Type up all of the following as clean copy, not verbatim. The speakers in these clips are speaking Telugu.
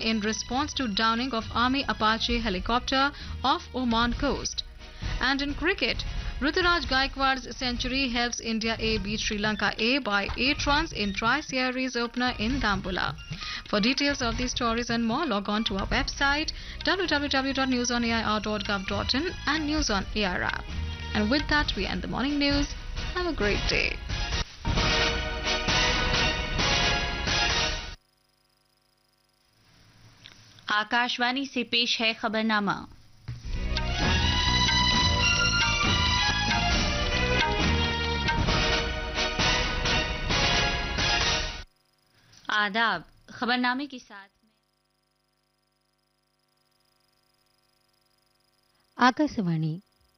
in response to downing of Army Apache helicopter off Oman coast. And in cricket, Ruturaj Gaikwad's century helps India A beat Sri Lanka A by 8 runs in Tri-Series opener in Dambulla. For details of these stories and more, log on to our website www.newsonair.gov.in and News on AIR app. And with that, we end the morning news. Have a great day. Akashvani से पेश है खबरनामा। आदाब। खबरनामे के साथ ఆకాశవాణి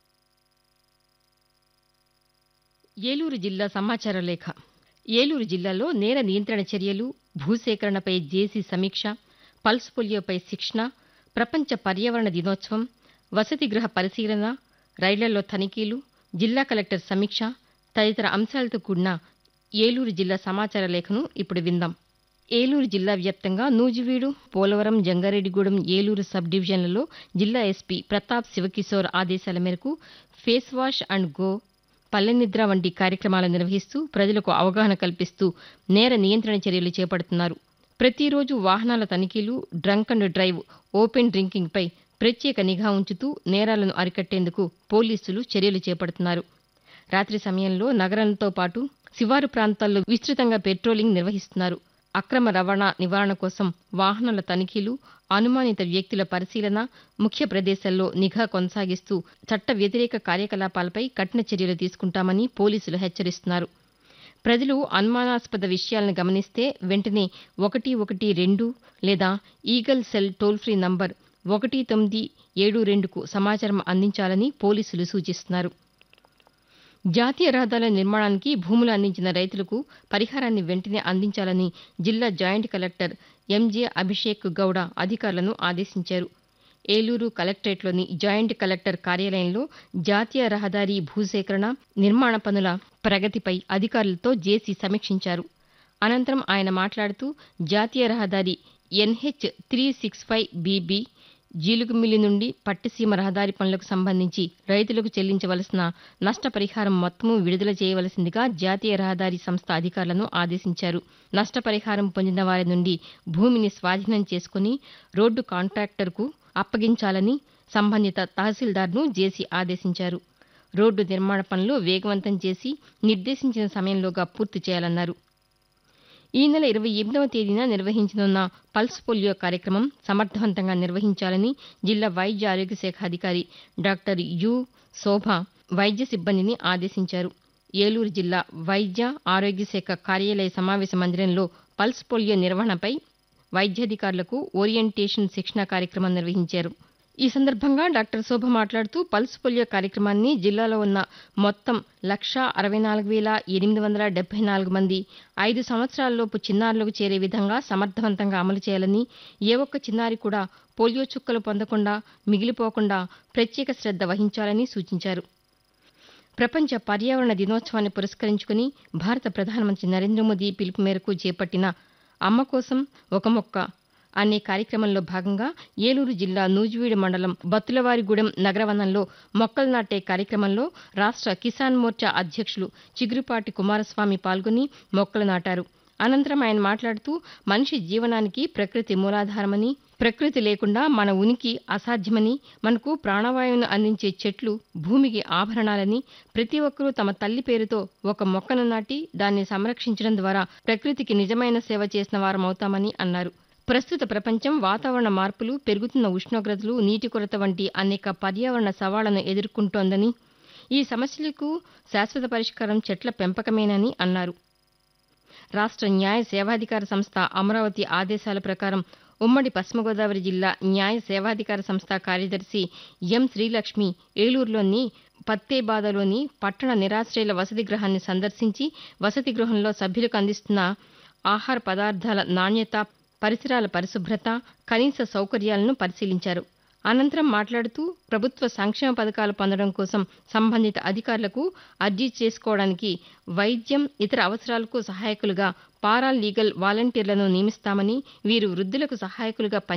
ఏలూరు జిల్లా సమాచార లేఖ. ఏలూరు జిల్లాలో నేర నియంత్రణ చర్యలు, భూసేకరణపై జేసీ సమీక్ష, పల్స్ పోలియోపై శిక్షణ, ప్రపంచ పర్యావరణ దినోత్సవం, వసతి గృహ పరిశీలన, రైళ్లలో తనిఖీలు, జిల్లా కలెక్టర్ సమీక్ష తదితర అంశాలతో కూడిన ఏలూరు జిల్లా సమాచార లేఖను ఇప్పుడు విందాం. ఏలూరు జిల్లా వ్యాప్తంగా నూజివీడు, పోలవరం, జంగారెడ్డిగూడెం, ఏలూరు సబ్ డివిజన్లలో జిల్లా ఎస్పీ ప్రతాప్ శివకిశోర్ ఆదేశాల మేరకు ఫేస్ వాష్ అండ్ గో, పల్లె నిద్ర వంటి కార్యక్రమాలు నిర్వహిస్తూ ప్రజలకు అవగాహన కల్పిస్తూ నేర నియంత్రణ చర్యలు చేపడుతున్నారు. ప్రతిరోజు వాహనాల తనిఖీలు, డ్రంక్ అండ్ డ్రైవ్, ఓపెన్ డ్రింకింగ్పై ప్రత్యేక నిఘా ఉంచుతూ నేరాలను అరికట్టేందుకు పోలీసులు చర్యలు చేపడుతున్నారు. రాత్రి సమయంలో నగరంతో పాటు శివారు ప్రాంతాల్లో విస్తృతంగా పెట్రోలింగ్ నిర్వహిస్తున్నారు. అక్రమ రవాణా నివారణ కోసం వాహనాల తనిఖీలు, అనుమానిత వ్యక్తుల పరిశీలన, ముఖ్య ప్రదేశాల్లో నిఘా కొనసాగిస్తూ చట్ట వ్యతిరేక కార్యకలాపాలపై కఠిన చర్యలు తీసుకుంటామని పోలీసులు హెచ్చరిస్తున్నారు. ప్రజలు అనుమానాస్పద విషయాలను గమనిస్తే వెంటనే 112 లేదా eagle cell toll free number 1972కు సమాచారం అందించాలని పోలీసులు సూచిస్తున్నారు. జాతీయ రహదారుల నిర్మాణానికి భూములు అందించిన రైతులకు పరిహారాన్ని వెంటనే అందించాలని జిల్లా జాయింట్ కలెక్టర్ ఎంజే అభిషేక్ గౌడ అధికారులను ఆదేశించారు. ఏలూరు కలెక్టరేట్లోని జాయింట్ కలెక్టర్ కార్యాలయంలో జాతీయ రహదారి భూసేకరణ, నిర్మాణ పనుల ప్రగతిపై అధికారులతో జేసీ సమీక్షించారు. అనంతరం ఆయన మాట్లాడుతూ జాతీయ రహదారి NH 365BB జీలుగుమిల్లి నుండి పట్టిసీమ రహదారి పనులకు సంబంధించి రైతులకు చెల్లించవలసిన నష్టపరిహారం మొత్తము విడుదల చేయవలసిందిగా జాతీయ రహదారి సంస్థ అధికారులను ఆదేశించారు. నష్టపరిహారం పొందిన వారి నుండి భూమిని స్వాధీనం చేసుకుని రోడ్డు కాంట్రాక్టర్కు అప్పగించాలని సంబంధిత తహసీల్దార్ను జేసీ ఆదేశించారు. రోడ్డు నిర్మాణ పనులు వేగవంతం చేసి నిర్దేశించిన సమయంలోగా పూర్తి చేయాలన్నారు. ఈ నెల 28వ తేదీన నిర్వహించనున్న పల్స్ పోలియో కార్యక్రమం సమర్థవంతంగా నిర్వహించాలని జిల్లా వైద్య ఆరోగ్య శాఖ అధికారి డాక్టర్ యు శోభ వైద్య సిబ్బందిని ఆదేశించారు. ఏలూరు జిల్లా వైద్య ఆరోగ్య శాఖ కార్యాలయ సమావేశ మందిరంలో పల్స్ పోలియో నిర్వహణపై వైద్యాధికారులకు ఓరియంటేషన్ శిక్షణ కార్యక్రమం నిర్వహించారు. ఈ సందర్భంగా డాక్టర్ శోభ మాట్లాడుతూ పల్స్ పోలియో కార్యక్రమాన్ని జిల్లాలో ఉన్న మొత్తం 1,64,874 మంది 5 సంవత్సరాలలోపు చిన్నారులకు చేరే విధంగా సమర్థవంతంగా అమలు చేయాలని, ఏ ఒక్క చిన్నారి కూడా పోలియో చుక్కలు పొందకుండా మిగిలిపోకుండా ప్రత్యేక శ్రద్ధ వహించాలని సూచించారు. ప్రపంచ పర్యావరణ దినోత్సవాన్ని పురస్కరించుకుని భారత ప్రధానమంత్రి నరేంద్ర మోదీ పిలుపు మేరకు చేపట్టిన అమ్మ కోసం ఒక మొక్క అనే కార్యక్రమంలో భాగంగా ఏలూరు జిల్లా నూజివీడు మండలం బత్తులవారిగూడెం నగరవనంలో మొక్కలు నాటే కార్యక్రమంలో రాష్ట్ర కిసాన్ మోర్చా అధ్యక్షులు చిగురుపాటి కుమారస్వామి పాల్గొని మొక్కలు నాటారు. అనంతరం ఆయన మాట్లాడుతూ మనిషి జీవనానికి ప్రకృతి మూలాధారమని, ప్రకృతి లేకుండా మన ఉనికి అసాధ్యమని, మనకు ప్రాణవాయువును అందించే చెట్లు భూమికి ఆభరణాలని, ప్రతి ఒక్కరూ తమ తల్లి పేరుతో ఒక మొక్కను నాటి దాన్ని సంరక్షించడం ద్వారా ప్రకృతికి నిజమైన సేవ చేసిన వారమవుతామని అన్నారు. ప్రస్తుత ప్రపంచం వాతావరణ మార్పులు, పెరుగుతున్న ఉష్ణోగ్రతలు, నీటి కొరత వంటి అనేక పర్యావరణ సవాళ్లను ఎదుర్కొంటోందని, ఈ సమస్యలకు శాశ్వత పరిష్కారం చెట్ల పెంపకమేనని అన్నారు. రాష్ట్ర న్యాయ సేవాధికార సంస్థ అమరావతి ఆదేశాల ప్రకారం ఉమ్మడి పశ్చిమ గోదావరి జిల్లా న్యాయ సేవాధికార సంస్థ కార్యదర్శి ఎం శ్రీలక్ష్మి ఏలూరులోని పత్తేబాదలోని పట్టణ నిరాశ్రయుల వసతి గృహాన్ని సందర్శించి వసతి గృహంలో సభ్యులకు అందిస్తున్న ఆహార పదార్థాల నాణ్యత, పరిసరాల పరిశుభ్రత, కనీస సౌకర్యాలను పరిశీలించారు. అనంతరం మాట్లాడుతూ ప్రభుత్వ సంక్షేమ పథకాలు పొందడం కోసం సంబంధిత అధికారులకు అర్జీ చేసుకోవడానికి వైద్యం, ఇతర అవసరాలకు సహాయకులుగా పారా లీగల్ వాలంటీర్లను నియమిస్తామని, వీరు వృద్ధులకు సహాయకులుగా